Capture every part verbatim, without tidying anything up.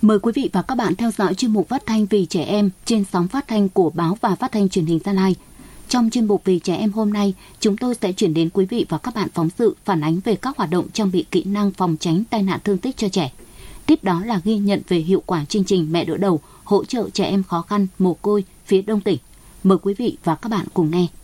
Mời quý vị và các bạn theo dõi chuyên mục phát thanh vì trẻ em trên sóng phát thanh của Báo và Phát thanh Truyền hình Gia Lai. Trong chuyên mục vì trẻ em hôm nay, chúng tôi sẽ chuyển đến quý vị và các bạn phóng sự phản ánh về các hoạt động trang bị kỹ năng phòng tránh tai nạn thương tích cho trẻ. Tiếp đó là ghi nhận về hiệu quả chương trình Mẹ đỡ đầu hỗ trợ trẻ em khó khăn mồ côi phía Đông tỉnh. Mời quý vị và các bạn cùng nghe.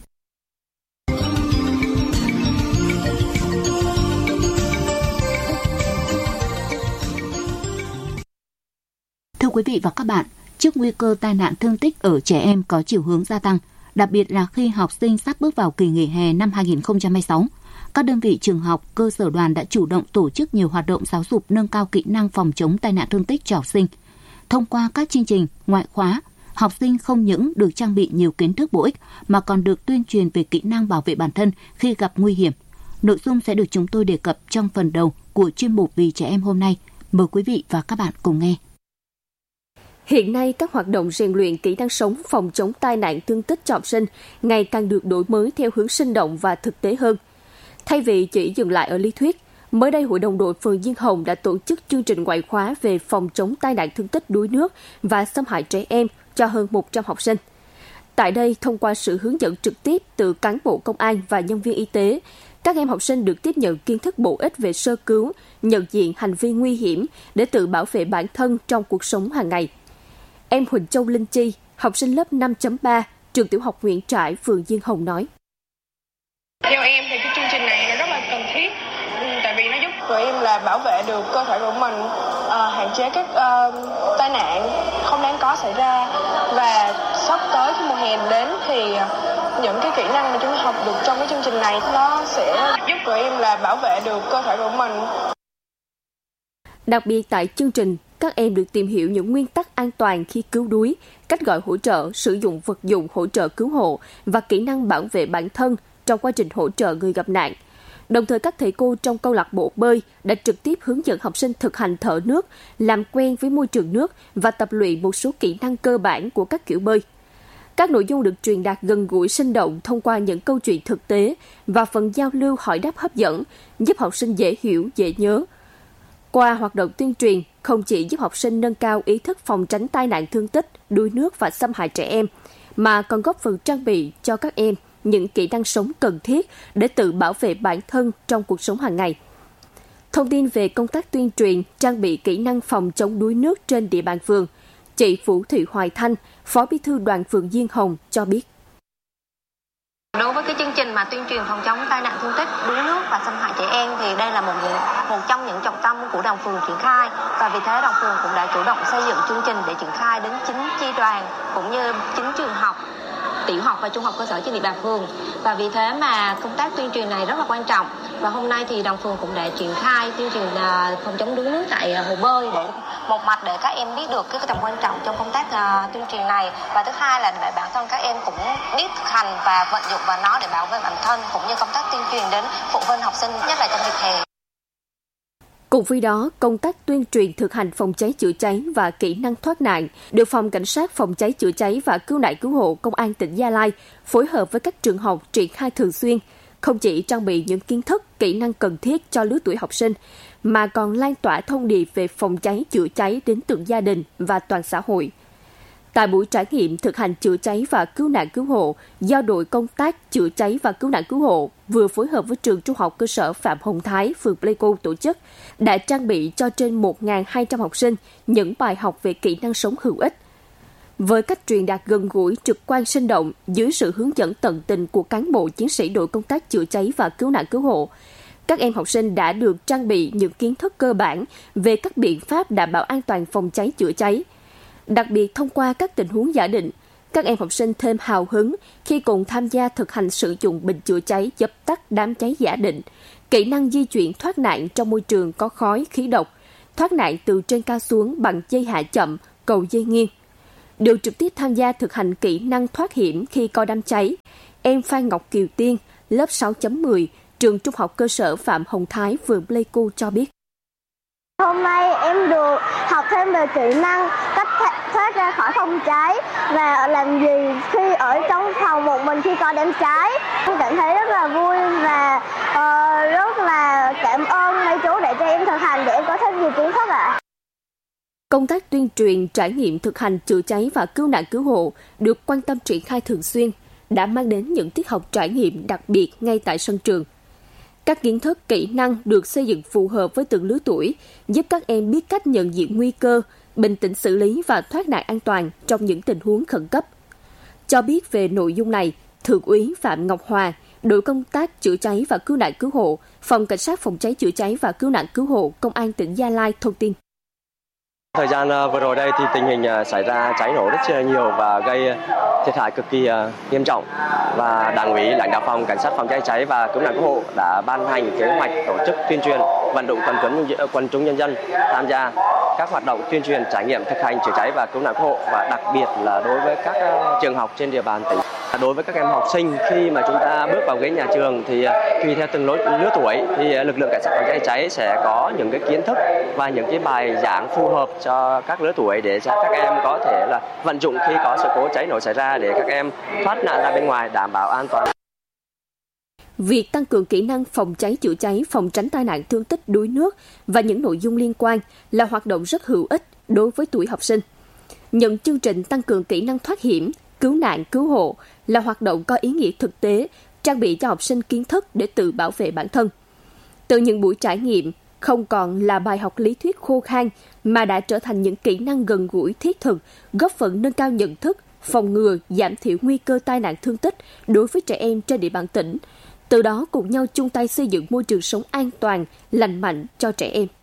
Thưa quý vị và các bạn, trước nguy cơ tai nạn thương tích ở trẻ em có chiều hướng gia tăng, đặc biệt là khi học sinh sắp bước vào kỳ nghỉ hè năm hai không hai sáu, các đơn vị trường học, cơ sở đoàn đã chủ động tổ chức nhiều hoạt động giáo dục nâng cao kỹ năng phòng chống tai nạn thương tích cho học sinh. Thông qua các chương trình ngoại khóa, học sinh không những được trang bị nhiều kiến thức bổ ích mà còn được tuyên truyền về kỹ năng bảo vệ bản thân khi gặp nguy hiểm. Nội dung sẽ được chúng tôi đề cập trong phần đầu của chuyên mục vì trẻ em hôm nay. Mời quý vị và các bạn cùng nghe. Hiện nay, các hoạt động rèn luyện kỹ năng sống phòng chống tai nạn thương tích cho học sinh ngày càng được đổi mới theo hướng sinh động và thực tế hơn. Thay vì chỉ dừng lại ở lý thuyết, mới đây Hội đồng đội phường Diên Hồng đã tổ chức chương trình ngoại khóa về phòng chống tai nạn thương tích đuối nước và xâm hại trẻ em cho hơn một trăm học sinh. Tại đây, thông qua sự hướng dẫn trực tiếp từ cán bộ công an và nhân viên y tế, các em học sinh được tiếp nhận kiến thức bổ ích về sơ cứu, nhận diện hành vi nguy hiểm để tự bảo vệ bản thân trong cuộc sống hàng ngày. Em Huỳnh Châu Linh Chi, học sinh lớp năm chấm ba, trường tiểu học Nguyễn Trãi, phường Diên Hồng nói. Theo em thì cái chương trình này rất là cần thiết, tại vì nó giúp tụi em là bảo vệ được cơ thể của mình, uh, hạn chế các uh, tai nạn không đáng có xảy ra. Và sắp tới khi mùa hè đến thì những cái kỹ năng mà chúng ta học được trong cái chương trình này nó sẽ giúp tụi em là bảo vệ được cơ thể của mình. Đặc biệt tại chương trình, các em được tìm hiểu những nguyên tắc an toàn khi cứu đuối, cách gọi hỗ trợ, sử dụng vật dụng hỗ trợ cứu hộ và kỹ năng bảo vệ bản thân trong quá trình hỗ trợ người gặp nạn. Đồng thời các thầy cô trong câu lạc bộ bơi đã trực tiếp hướng dẫn học sinh thực hành thở nước, làm quen với môi trường nước và tập luyện một số kỹ năng cơ bản của các kiểu bơi. Các nội dung được truyền đạt gần gũi sinh động thông qua những câu chuyện thực tế và phần giao lưu hỏi đáp hấp dẫn, giúp học sinh dễ hiểu, dễ nhớ. Qua hoạt động tuyên truyền, không chỉ giúp học sinh nâng cao ý thức phòng tránh tai nạn thương tích, đuối nước và xâm hại trẻ em, mà còn góp phần trang bị cho các em những kỹ năng sống cần thiết để tự bảo vệ bản thân trong cuộc sống hàng ngày. Thông tin về công tác tuyên truyền, trang bị kỹ năng phòng chống đuối nước trên địa bàn phường, chị Vũ Thị Hoài Thanh, Phó Bí thư Đoàn phường Diên Hồng cho biết. Đối với cái chương trình mà tuyên truyền phòng chống tai nạn thương tích, đuối nước và xâm hại trẻ em thì đây là một một trong những trọng tâm của đoàn phường triển khai, và vì thế đoàn phường cũng đã chủ động xây dựng chương trình để triển khai đến chính chi đoàn cũng như chính trường học, tiểu học và trung học cơ sở trên địa bàn phường. Và vì thế mà công tác tuyên truyền này rất là quan trọng. Và hôm nay thì đoàn phường cũng đã triển khai tuyên truyền phòng chống đuối nước tại hồ bơi, để một mặt để các em biết được cái tầm quan trọng trong công tác uh, tuyên truyền này, và thứ hai là để bản thân các em cũng biết thực hành và vận dụng vào nó để bảo vệ bản thân, cũng như công tác tuyên truyền đến phụ huynh học sinh, nhất là trong dịp hè. Cùng với đó, công tác tuyên truyền thực hành phòng cháy chữa cháy và kỹ năng thoát nạn được Phòng Cảnh sát Phòng cháy chữa cháy và Cứu nạn Cứu hộ Công an tỉnh Gia Lai phối hợp với các trường học triển khai thường xuyên, không chỉ trang bị những kiến thức, kỹ năng cần thiết cho lứa tuổi học sinh, mà còn lan tỏa thông điệp về phòng cháy chữa cháy đến từng gia đình và toàn xã hội. Tại buổi trải nghiệm thực hành chữa cháy và cứu nạn cứu hộ do đội công tác chữa cháy và cứu nạn cứu hộ vừa phối hợp với trường trung học cơ sở Phạm Hồng Thái, phường Pleiku tổ chức, đã trang bị cho trên một nghìn hai trăm học sinh những bài học về kỹ năng sống hữu ích. Với cách truyền đạt gần gũi, trực quan, sinh động, dưới sự hướng dẫn tận tình của cán bộ chiến sĩ đội công tác chữa cháy và cứu nạn cứu hộ, các em học sinh đã được trang bị những kiến thức cơ bản về các biện pháp đảm bảo an toàn phòng cháy chữa cháy. Đặc biệt thông qua các tình huống giả định, các em học sinh thêm hào hứng khi cùng tham gia thực hành sử dụng bình chữa cháy dập tắt đám cháy giả định, kỹ năng di chuyển thoát nạn trong môi trường có khói, khí độc, thoát nạn từ trên cao xuống bằng dây hạ chậm, cầu dây nghiêng. Đều trực tiếp tham gia thực hành kỹ năng thoát hiểm khi có đám cháy. Em Phan Ngọc Kiều Tiên, lớp sáu chấm mười, trường trung học cơ sở Phạm Hồng Thái, phường Pleiku cho biết. Hôm nay em được học thêm về kỹ năng cách thoát ra khỏi phòng cháy và làm gì khi ở trong phòng một mình khi có đám cháy. Em cảm thấy rất là vui và uh, rất là cảm ơn mấy chú để cho em thực hành để em có thêm nhiều kiến thức ạ. À. Công tác tuyên truyền, trải nghiệm thực hành chữa cháy và cứu nạn cứu hộ được quan tâm triển khai thường xuyên, đã mang đến những tiết học trải nghiệm đặc biệt ngay tại sân trường. Các kiến thức, kỹ năng được xây dựng phù hợp với từng lứa tuổi, giúp các em biết cách nhận diện nguy cơ, bình tĩnh xử lý và thoát nạn an toàn trong những tình huống khẩn cấp. Cho biết về nội dung này, Thượng úy Phạm Ngọc Hòa, đội công tác chữa cháy và cứu nạn cứu hộ, Phòng Cảnh sát phòng cháy chữa cháy và cứu nạn cứu hộ, Công an tỉnh Gia Lai thông tin. Thời gian vừa rồi đây thì tình hình xảy ra cháy nổ rất nhiều và gây thiệt hại cực kỳ nghiêm trọng, và Đảng ủy, lãnh đạo Phòng Cảnh sát phòng cháy cháy và cứu nạn cứu hộ đã ban hành kế hoạch tổ chức tuyên truyền, vận động quần chúng quần chúng nhân dân tham gia các hoạt động tuyên truyền, trải nghiệm thực hành chữa cháy và cứu nạn cứu hộ, và đặc biệt là đối với các trường học trên địa bàn tỉnh. Đối với các em học sinh, khi mà chúng ta bước vào ghế nhà trường thì tùy theo từng lứa tuổi thì lực lượng cảnh sát phòng cháy cháy sẽ có những cái kiến thức và những cái bài giảng phù hợp cho các lứa tuổi để cho các em có thể là vận dụng khi có sự cố cháy nổ xảy ra để các em thoát nạn ra bên ngoài đảm bảo an toàn. Việc tăng cường kỹ năng phòng cháy chữa cháy, phòng tránh tai nạn thương tích, đuối nước và những nội dung liên quan là hoạt động rất hữu ích đối với tuổi học sinh. Những chương trình tăng cường kỹ năng thoát hiểm, cứu nạn, cứu hộ là hoạt động có ý nghĩa thực tế, trang bị cho học sinh kiến thức để tự bảo vệ bản thân. Từ những buổi trải nghiệm, không còn là bài học lý thuyết khô khan mà đã trở thành những kỹ năng gần gũi, thiết thực, góp phần nâng cao nhận thức, phòng ngừa, giảm thiểu nguy cơ tai nạn thương tích đối với trẻ em trên địa bàn tỉnh. Từ đó cùng nhau chung tay xây dựng môi trường sống an toàn, lành mạnh cho trẻ em.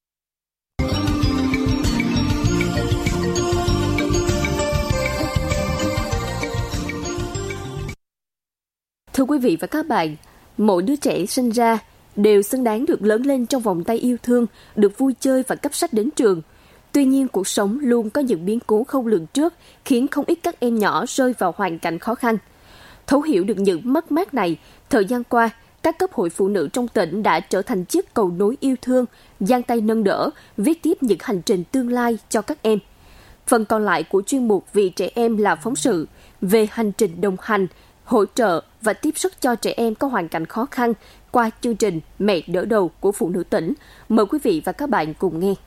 Thưa quý vị và các bạn, mỗi đứa trẻ sinh ra đều xứng đáng được lớn lên trong vòng tay yêu thương, được vui chơi và cấp sách đến trường. Tuy nhiên, cuộc sống luôn có những biến cố không lường trước, khiến không ít các em nhỏ rơi vào hoàn cảnh khó khăn. Thấu hiểu được những mất mát này, thời gian qua, các cấp hội phụ nữ trong tỉnh đã trở thành chiếc cầu nối yêu thương, giang tay nâng đỡ, viết tiếp những hành trình tương lai cho các em. Phần còn lại của chuyên mục Vì trẻ em là phóng sự về hành trình đồng hành, hỗ trợ và tiếp sức cho trẻ em có hoàn cảnh khó khăn qua chương trình Mẹ đỡ đầu của Phụ nữ tỉnh. Mời quý vị và các bạn cùng nghe.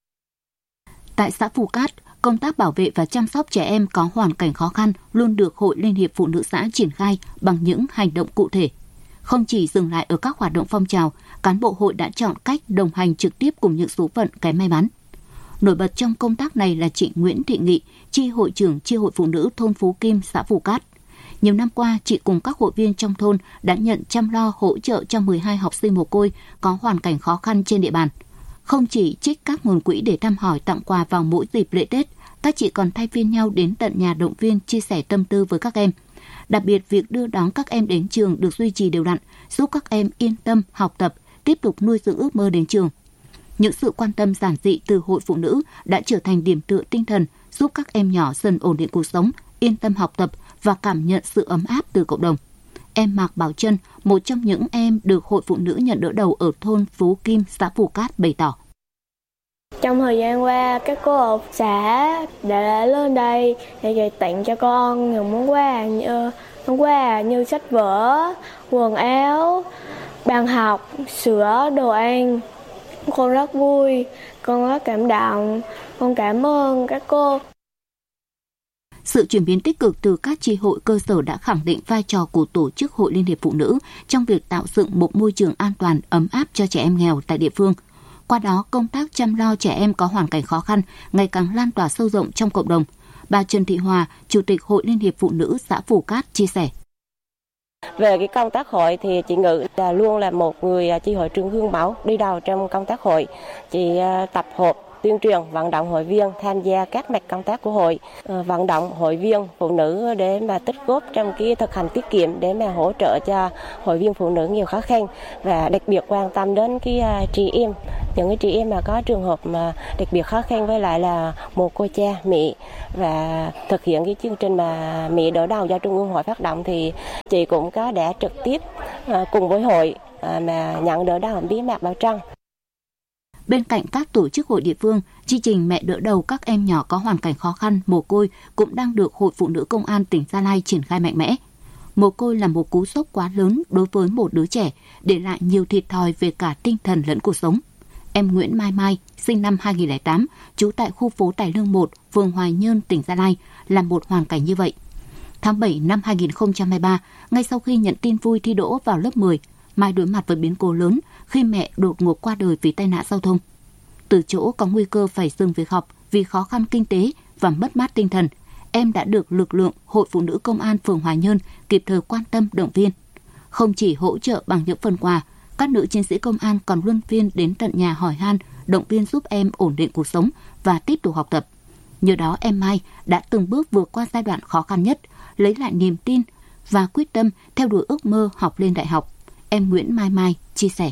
Tại xã Phù Cát, công tác bảo vệ và chăm sóc trẻ em có hoàn cảnh khó khăn luôn được Hội Liên hiệp Phụ nữ xã triển khai bằng những hành động cụ thể. Không chỉ dừng lại ở các hoạt động phong trào, cán bộ hội đã chọn cách đồng hành trực tiếp cùng những số phận kém may mắn. Nổi bật trong công tác này là chị Nguyễn Thị Nghị, chi hội trưởng chi hội phụ nữ thôn Phú Kim, xã Phù Cát. Nhiều năm qua, chị cùng các hội viên trong thôn đã nhận chăm lo hỗ trợ cho mười hai học sinh mồ côi có hoàn cảnh khó khăn trên địa bàn. Không chỉ trích các nguồn quỹ để thăm hỏi tặng quà vào mỗi dịp lễ Tết, các chị còn thay phiên nhau đến tận nhà động viên chia sẻ tâm tư với các em. Đặc biệt, việc đưa đón các em đến trường được duy trì đều đặn, giúp các em yên tâm học tập, tiếp tục nuôi dưỡng ước mơ đến trường. Những sự quan tâm giản dị từ hội phụ nữ đã trở thành điểm tựa tinh thần, giúp các em nhỏ dần ổn định cuộc sống, yên tâm học tập và cảm nhận sự ấm áp từ cộng đồng. Em Mạc Bảo Trân, một trong những em được hội phụ nữ nhận đỡ đầu ở thôn Phú Kim, xã Phù Cát bày tỏ. Trong thời gian qua, các cô ở xã đã lên đây để tặng cho con nhiều món quà như, món quà như sách vở, quần áo, bàn học, sữa, đồ ăn. Con rất vui, con rất cảm động, con cảm ơn các cô. Sự chuyển biến tích cực từ các chi hội cơ sở đã khẳng định vai trò của Tổ chức Hội Liên hiệp Phụ nữ trong việc tạo dựng một môi trường an toàn, ấm áp cho trẻ em nghèo tại địa phương. Qua đó, công tác chăm lo trẻ em có hoàn cảnh khó khăn ngày càng lan tỏa sâu rộng trong cộng đồng. Bà Trần Thị Hòa, Chủ tịch Hội Liên hiệp Phụ nữ xã Phù Cát chia sẻ. Về cái công tác hội thì chị Ngự là luôn là một người chi hội trưởng gương mẫu đi đầu trong công tác hội. Chị tập hợp, tuyên truyền, vận động hội viên tham gia các mặt công tác của hội, vận động hội viên phụ nữ để mà tích góp trong cái thực hành tiết kiệm để mà hỗ trợ cho hội viên phụ nữ nhiều khó khăn, và đặc biệt quan tâm đến cái chị em, những cái chị em mà có trường hợp mà đặc biệt khó khăn với lại là mồ côi cha mẹ, và thực hiện cái chương trình mà Mẹ đỡ đầu do Trung ương Hội phát động thì chị cũng có đã trực tiếp cùng với hội mà nhận đỡ đầu bí mật Bảo Trân. Bên cạnh các tổ chức hội địa phương, chương trình Mẹ đỡ đầu các em nhỏ có hoàn cảnh khó khăn, mồ côi cũng đang được Hội Phụ nữ Công an tỉnh Gia Lai triển khai mạnh mẽ. Mồ côi là một cú sốc quá lớn đối với một đứa trẻ, để lại nhiều thiệt thòi về cả tinh thần lẫn cuộc sống. Em Nguyễn Mai Mai, sinh năm hai nghìn không trăm lẻ tám, trú tại khu phố Tài Lương một, phường Hoài Nhơn, tỉnh Gia Lai, là một hoàn cảnh như vậy. Tháng bảy năm hai nghìn không trăm hai mươi ba, ngay sau khi nhận tin vui thi đỗ vào lớp mười, Mai đối mặt với biến cố lớn khi mẹ đột ngột qua đời vì tai nạn giao thông. Từ chỗ có nguy cơ phải dừng việc học vì khó khăn kinh tế và mất mát tinh thần, em đã được lực lượng Hội Phụ nữ Công an phường Hoài Nhơn kịp thời quan tâm động viên. Không chỉ hỗ trợ bằng những phần quà, các nữ chiến sĩ công an còn luân phiên đến tận nhà hỏi han, động viên giúp em ổn định cuộc sống và tiếp tục học tập. Nhờ đó em Mai đã từng bước vượt qua giai đoạn khó khăn nhất, lấy lại niềm tin và quyết tâm theo đuổi ước mơ học lên đại học. Em Nguyễn Mai Mai chia sẻ.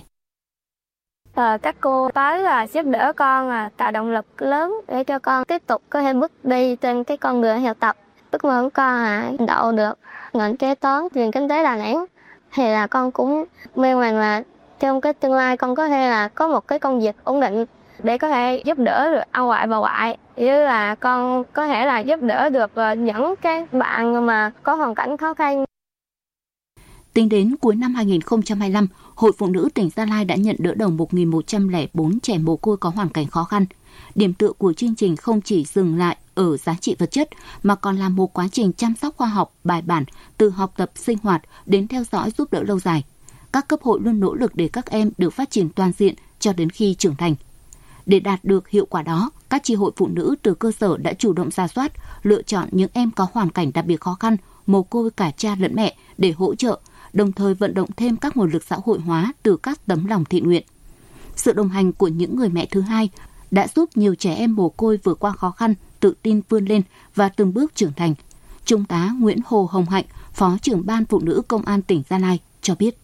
À, các cô tới là giúp đỡ con, là tạo động lực lớn để cho con tiếp tục có thể bước đi trên cái con đường học tập. Ước mơ của con là đậu được ngành kế toán trường kinh tế Đà Nẵng. Thì là con cũng mong rằng là trong cái tương lai con có thể là có một cái công việc ổn định để có thể giúp đỡ được ông ngoại bà ngoại, như là con có thể là giúp đỡ được những cái bạn mà có hoàn cảnh khó khăn. Tính đến cuối năm hai nghìn không trăm hai mươi lăm, Hội Phụ nữ tỉnh Gia Lai đã nhận đỡ đầu một nghìn một trăm lẻ bốn trẻ mồ côi có hoàn cảnh khó khăn. Điểm tựa của chương trình không chỉ dừng lại ở giá trị vật chất mà còn là một quá trình chăm sóc khoa học, bài bản, từ học tập sinh hoạt đến theo dõi giúp đỡ lâu dài. Các cấp hội luôn nỗ lực để các em được phát triển toàn diện cho đến khi trưởng thành. Để đạt được hiệu quả đó, các chi hội phụ nữ từ cơ sở đã chủ động rà soát, lựa chọn những em có hoàn cảnh đặc biệt khó khăn, mồ côi cả cha lẫn mẹ để hỗ trợ, đồng thời vận động thêm các nguồn lực xã hội hóa từ các tấm lòng thiện nguyện. Sự đồng hành của những người mẹ thứ hai đã giúp nhiều trẻ em mồ côi vượt qua khó khăn, tự tin vươn lên và từng bước trưởng thành. Trung tá Nguyễn Hồ Hồng Hạnh, Phó trưởng Ban Phụ nữ Công an tỉnh Gia Lai cho biết.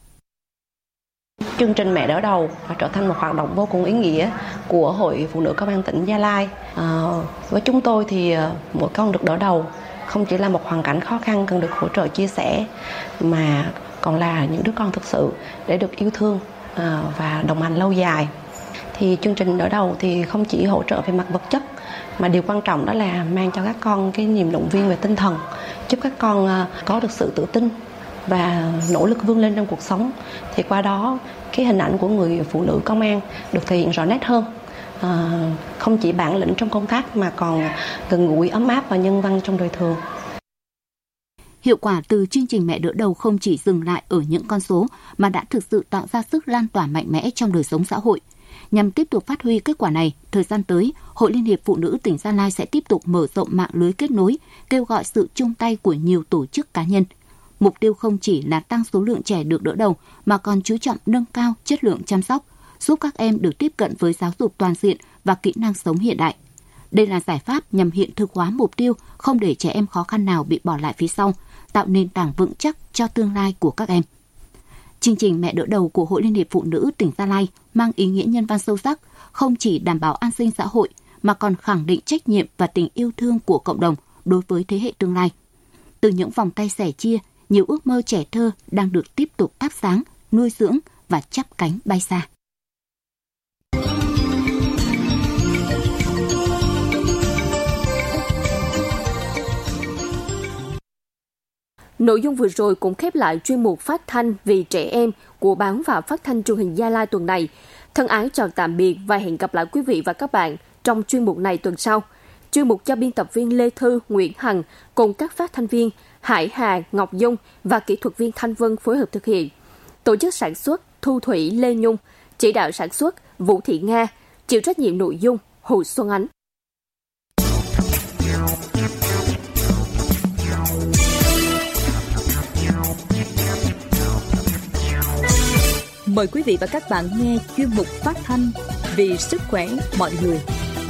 Chương trình Mẹ đỡ đầu đã trở thành một hoạt động vô cùng ý nghĩa của Hội Phụ nữ Công an tỉnh Gia Lai. À, với chúng tôi thì mỗi con được đỡ đầu không chỉ là một hoàn cảnh khó khăn cần được hỗ trợ chia sẻ, mà còn là những đứa con thực sự để được yêu thương à, và đồng hành lâu dài. Thì chương trình đỡ đầu thì không chỉ hỗ trợ về mặt vật chất, mà điều quan trọng đó là mang cho các con cái niềm động viên về tinh thần, giúp các con có được sự tự tin và nỗ lực vươn lên trong cuộc sống. Thì qua đó cái hình ảnh của người phụ nữ công an được thể hiện rõ nét hơn, à, không chỉ bản lĩnh trong công tác mà còn gần gũi, ấm áp và nhân văn trong đời thường. Hiệu quả từ chương trình Mẹ đỡ đầu không chỉ dừng lại ở những con số mà đã thực sự tạo ra sức lan tỏa mạnh mẽ trong đời sống xã hội. Nhằm tiếp tục phát huy kết quả này, thời gian tới, Hội Liên hiệp Phụ nữ tỉnh Gia Lai sẽ tiếp tục mở rộng mạng lưới kết nối, kêu gọi sự chung tay của nhiều tổ chức cá nhân. Mục tiêu không chỉ là tăng số lượng trẻ được đỡ đầu mà còn chú trọng nâng cao chất lượng chăm sóc, giúp các em được tiếp cận với giáo dục toàn diện và kỹ năng sống hiện đại. Đây là giải pháp nhằm hiện thực hóa mục tiêu không để trẻ em khó khăn nào bị bỏ lại phía sau, tạo nền tảng vững chắc cho tương lai của các em. Chương trình Mẹ đỡ đầu của Hội Liên hiệp Phụ nữ tỉnh Gia Lai mang ý nghĩa nhân văn sâu sắc, không chỉ đảm bảo an sinh xã hội mà còn khẳng định trách nhiệm và tình yêu thương của cộng đồng đối với thế hệ tương lai. Từ những vòng tay sẻ chia, nhiều ước mơ trẻ thơ đang được tiếp tục thắp sáng, nuôi dưỡng và chắp cánh bay xa. Nội dung vừa rồi cũng khép lại chuyên mục phát thanh vì trẻ em của Báo và Phát thanh Truyền hình Gia Lai tuần này. Thân ái chào tạm biệt và hẹn gặp lại quý vị và các bạn trong chuyên mục này tuần sau. Chuyên mục do biên tập viên Lê Thư, Nguyễn Hằng cùng các phát thanh viên Hải Hà, Ngọc Dung và kỹ thuật viên Thanh Vân phối hợp thực hiện. Tổ chức sản xuất Thu Thủy, Lê Nhung, chỉ đạo sản xuất Vũ Thị Nga, chịu trách nhiệm nội dung Hồ Xuân Ánh. Mời quý vị và các bạn nghe chuyên mục phát thanh vì sức khỏe mọi người.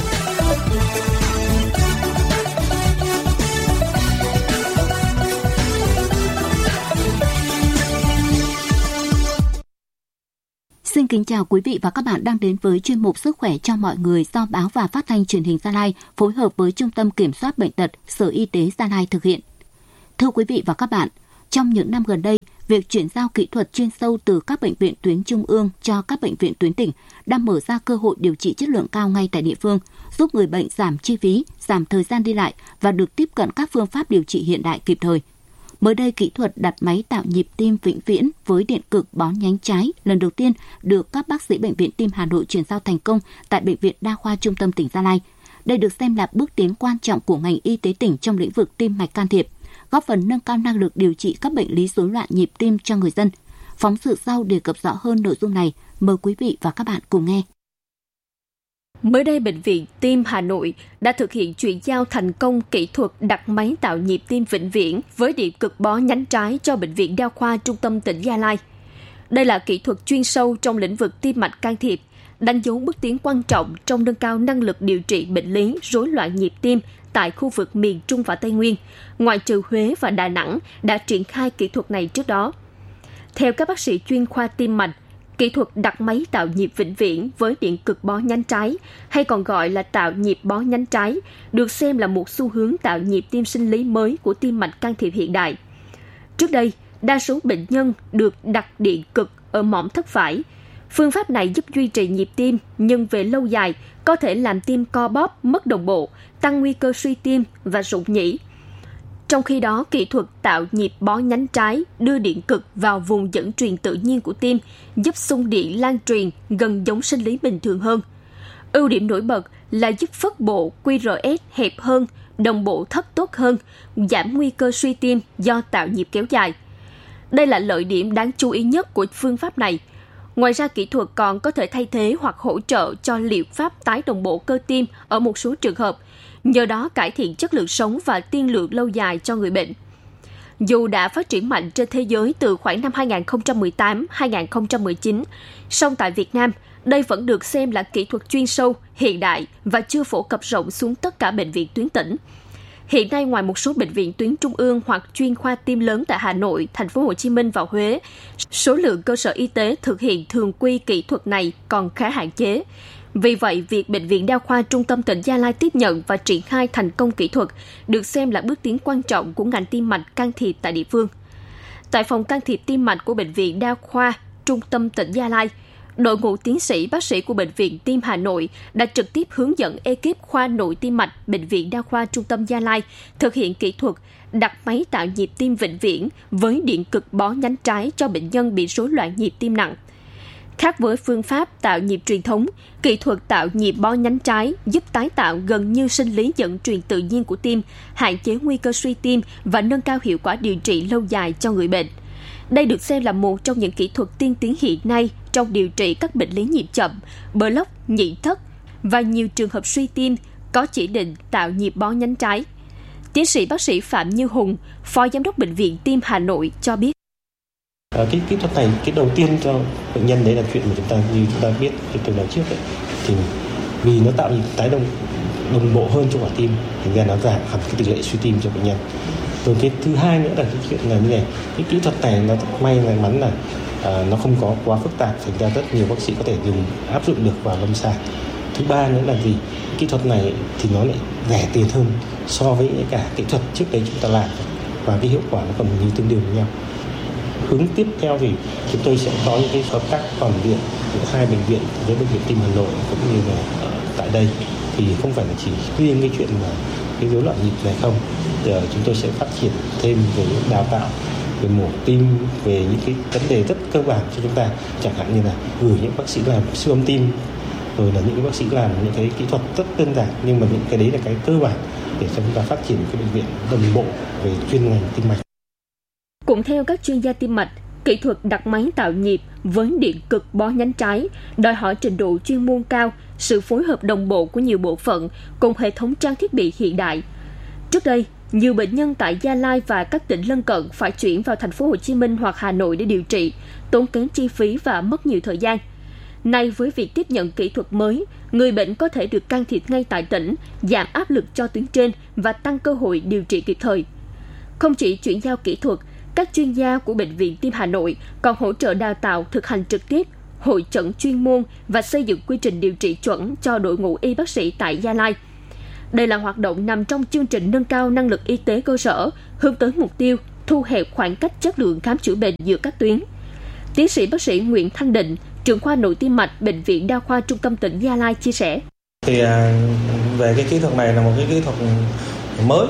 Xin kính chào quý vị và các bạn đang đến với chuyên mục Sức khỏe cho mọi người do Báo và Phát thanh Truyền hình Gia Lai phối hợp với Trung tâm Kiểm soát Bệnh tật Sở Y tế Gia Lai thực hiện. Thưa quý vị và các bạn, trong những năm gần đây, việc chuyển giao kỹ thuật chuyên sâu từ các bệnh viện tuyến trung ương cho các bệnh viện tuyến tỉnh đang mở ra cơ hội điều trị chất lượng cao ngay tại địa phương, giúp người bệnh giảm chi phí, giảm thời gian đi lại và được tiếp cận các phương pháp điều trị hiện đại kịp thời. Mới đây, kỹ thuật đặt máy tạo nhịp tim vĩnh viễn với điện cực bó nhánh trái lần đầu tiên được các bác sĩ Bệnh viện Tim Hà Nội chuyển giao thành công tại Bệnh viện Đa khoa Trung tâm tỉnh Gia Lai. Đây được xem là bước tiến quan trọng của ngành y tế tỉnh trong lĩnh vực tim mạch can thiệp, góp phần nâng cao năng lực điều trị các bệnh lý rối loạn nhịp tim cho người dân. Phóng sự sau đề cập rõ hơn nội dung này, mời quý vị và các bạn cùng nghe. Mới đây, Bệnh viện Tim Hà Nội đã thực hiện chuyển giao thành công kỹ thuật đặt máy tạo nhịp tim vĩnh viễn với điện cực bó nhánh trái cho Bệnh viện Đa khoa Trung tâm tỉnh Gia Lai. Đây là kỹ thuật chuyên sâu trong lĩnh vực tim mạch can thiệp, đánh dấu bước tiến quan trọng trong nâng cao năng lực điều trị bệnh lý rối loạn nhịp tim tại khu vực miền Trung và Tây Nguyên, ngoại trừ Huế và Đà Nẵng đã triển khai kỹ thuật này trước đó. Theo các bác sĩ chuyên khoa tim mạch, kỹ thuật đặt máy tạo nhịp vĩnh viễn với điện cực bó nhánh trái, hay còn gọi là tạo nhịp bó nhánh trái, được xem là một xu hướng tạo nhịp tim sinh lý mới của tim mạch can thiệp hiện đại. Trước đây, đa số bệnh nhân được đặt điện cực ở mỏm thất phải. Phương pháp này giúp duy trì nhịp tim, nhưng về lâu dài có thể làm tim co bóp, mất đồng bộ, tăng nguy cơ suy tim và rụng nhĩ. Trong khi đó, kỹ thuật tạo nhịp bó nhánh trái đưa điện cực vào vùng dẫn truyền tự nhiên của tim, giúp xung điện lan truyền gần giống sinh lý bình thường hơn. Ưu điểm nổi bật là giúp phất bộ quy rờ ét hẹp hơn, đồng bộ thất tốt hơn, giảm nguy cơ suy tim do tạo nhịp kéo dài. Đây là lợi điểm đáng chú ý nhất của phương pháp này. Ngoài ra, kỹ thuật còn có thể thay thế hoặc hỗ trợ cho liệu pháp tái đồng bộ cơ tim ở một số trường hợp, nhờ đó cải thiện chất lượng sống và tiên lượng lâu dài cho người bệnh. Dù đã phát triển mạnh trên thế giới từ khoảng năm hai không một tám đến hai không một chín, song tại Việt Nam, đây vẫn được xem là kỹ thuật chuyên sâu, hiện đại và chưa phổ cập rộng xuống tất cả bệnh viện tuyến tỉnh. Hiện nay, ngoài một số bệnh viện tuyến trung ương hoặc chuyên khoa tim lớn tại Hà Nội, Thành phố Hồ Chí Minh và Huế, số lượng cơ sở y tế thực hiện thường quy kỹ thuật này còn khá hạn chế. Vì vậy, việc Bệnh viện Đa khoa Trung tâm tỉnh Gia Lai tiếp nhận và triển khai thành công kỹ thuật được xem là bước tiến quan trọng của ngành tim mạch can thiệp tại địa phương. Tại phòng can thiệp tim mạch của Bệnh viện Đa khoa Trung tâm tỉnh Gia Lai, đội ngũ tiến sĩ bác sĩ của Bệnh viện Tim Hà Nội đã trực tiếp hướng dẫn ekip khoa nội tim mạch Bệnh viện Đa khoa Trung tâm Gia Lai thực hiện kỹ thuật đặt máy tạo nhịp tim vĩnh viễn với điện cực bó nhánh trái cho bệnh nhân bị rối loạn nhịp tim nặng. Khác với phương pháp tạo nhịp truyền thống, kỹ thuật tạo nhịp bó nhánh trái giúp tái tạo gần như sinh lý dẫn truyền tự nhiên của tim, hạn chế nguy cơ suy tim và nâng cao hiệu quả điều trị lâu dài cho người bệnh. Đây được xem là một trong những kỹ thuật tiên tiến hiện nay trong điều trị các bệnh lý nhịp chậm, bờ lốc, nhị thất và nhiều trường hợp suy tim có chỉ định tạo nhịp bó nhánh trái. Tiến sĩ bác sĩ Phạm Như Hùng, Phó Giám đốc Bệnh viện Tim Hà Nội cho biết. À, cái kỹ thuật này, cái đầu tiên cho bệnh nhân đấy là chuyện mà chúng ta như chúng ta biết cái từ nói trước đấy, thì vì nó tạo nhịp tái đồng đồng bộ hơn cho quả tim, thành ra nó giảm hẳn cái tỷ lệ suy tim cho bệnh nhân. Rồi cái thứ hai nữa là cái chuyện là như này, cái kỹ thuật này nó may may mắn là à, nó không có quá phức tạp, thành ra rất nhiều bác sĩ có thể dùng áp dụng được vào lâm sàng. Thứ ba nữa là gì, kỹ thuật này thì nó lại rẻ tiền hơn so với cả kỹ thuật trước đấy chúng ta làm, và cái hiệu quả nó còn như tương đương với nhau. Hướng tiếp theo thì chúng tôi sẽ có những cái hợp tác toàn viện giữa hai bệnh viện với Bệnh viện Tim Hà Nội cũng như là ở tại đây, thì không phải là chỉ riêng cái chuyện mà cái rối loạn nhịp này không. Thì chúng tôi sẽ phát triển thêm về đào tạo về mổ tim, về những cái vấn đề rất cơ bản cho chúng ta, chẳng hạn như là gửi những bác sĩ làm siêu âm tim, rồi là những cái bác sĩ làm những cái kỹ thuật rất đơn giản, nhưng mà những cái đấy là cái cơ bản để cho chúng ta phát triển cái bệnh viện đồng bộ về chuyên ngành tim mạch. Cũng theo các chuyên gia tim mạch, kỹ thuật đặt máy tạo nhịp với điện cực bó nhánh trái đòi hỏi trình độ chuyên môn cao, sự phối hợp đồng bộ của nhiều bộ phận cùng hệ thống trang thiết bị hiện đại. Trước đây, nhiều bệnh nhân tại Gia Lai và các tỉnh lân cận phải chuyển vào Thành phố Hồ Chí Minh hoặc Hà Nội để điều trị, tốn kém chi phí và mất nhiều thời gian. Nay với việc tiếp nhận kỹ thuật mới, người bệnh có thể được can thiệp ngay tại tỉnh, giảm áp lực cho tuyến trên và tăng cơ hội điều trị kịp thời. Không chỉ chuyển giao kỹ thuật, các chuyên gia của Bệnh viện Tim Hà Nội còn hỗ trợ đào tạo thực hành trực tiếp, hội chẩn chuyên môn và xây dựng quy trình điều trị chuẩn cho đội ngũ y bác sĩ tại Gia Lai. Đây là hoạt động nằm trong chương trình nâng cao năng lực y tế cơ sở, hướng tới mục tiêu thu hẹp khoảng cách chất lượng khám chữa bệnh giữa các tuyến. Tiến sĩ bác sĩ Nguyễn Thanh Định, trưởng khoa nội tim mạch Bệnh viện Đa khoa Trung tâm tỉnh Gia Lai chia sẻ. Thì về cái kỹ thuật này là một cái kỹ thuật mới,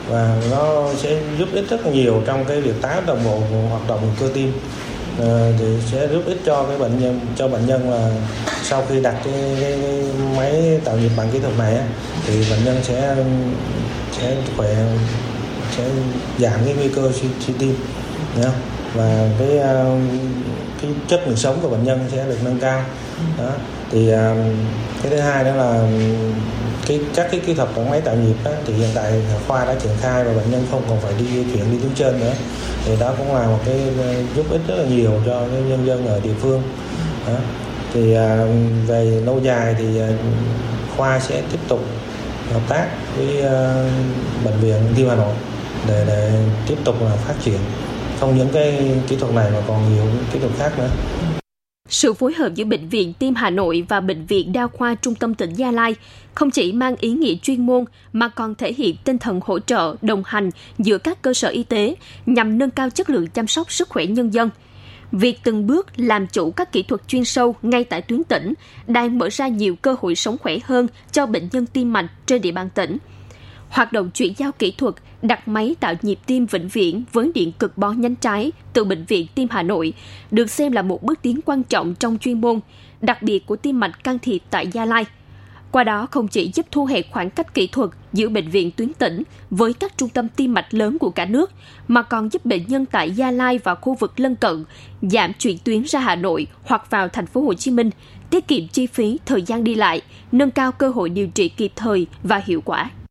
và nó sẽ giúp ích rất là nhiều trong cái việc tái đồng bộ hoạt động cơ tim. À, thì sẽ giúp ích cho cái bệnh nhân cho bệnh nhân là sau khi đặt cái, cái, cái máy tạo nhịp bằng kỹ thuật này á, thì bệnh nhân sẽ sẽ khỏe sẽ giảm cái nguy cơ suy, suy tim nhá. Và cái cái chất lượng sống của bệnh nhân sẽ được nâng cao. Đó. Thì cái thứ hai đó là cái các cái kỹ thuật bằng máy tạo nhịp đó, thì hiện tại khoa đã triển khai và bệnh nhân không còn phải đi chuyển đi tuyến trên nữa. Thì đó cũng là một cái giúp ích rất là nhiều cho cái nhân dân ở địa phương. Đó. Thì về lâu dài thì khoa sẽ tiếp tục hợp tác với bệnh viện Tim Hà Nội để để tiếp tục là phát triển không những cái kỹ thuật này mà còn nhiều kỹ thuật khác nữa. Sự phối hợp giữa Bệnh viện Tim Hà Nội và Bệnh viện Đa khoa Trung tâm tỉnh Gia Lai không chỉ mang ý nghĩa chuyên môn mà còn thể hiện tinh thần hỗ trợ, đồng hành giữa các cơ sở y tế nhằm nâng cao chất lượng chăm sóc sức khỏe nhân dân. Việc từng bước làm chủ các kỹ thuật chuyên sâu ngay tại tuyến tỉnh đang mở ra nhiều cơ hội sống khỏe hơn cho bệnh nhân tim mạch trên địa bàn tỉnh. Hoạt động chuyển giao kỹ thuật đặt máy tạo nhịp tim vĩnh viễn với điện cực bó nhánh trái từ Bệnh viện Tim Hà Nội được xem là một bước tiến quan trọng trong chuyên môn, đặc biệt của tim mạch can thiệp tại Gia Lai. Qua đó không chỉ giúp thu hẹp khoảng cách kỹ thuật giữa bệnh viện tuyến tỉnh với các trung tâm tim mạch lớn của cả nước, mà còn giúp bệnh nhân tại Gia Lai và khu vực lân cận giảm chuyển tuyến ra Hà Nội hoặc vào thành phố Hồ Chí Minh, tiết kiệm chi phí, thời gian đi lại, nâng cao cơ hội điều trị kịp thời và hiệu quả.